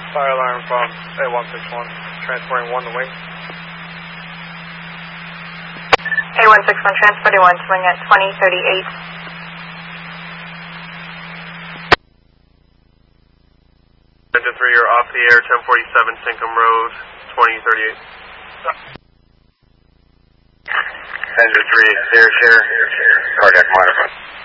Fire alarm from A161, transporting 1 to wing. A161 transporting 1 to wing at 2038. Engine 3, you're off the air, 1047 Tinkham Road, 2038. Engine 3, clear, cardiac monitor.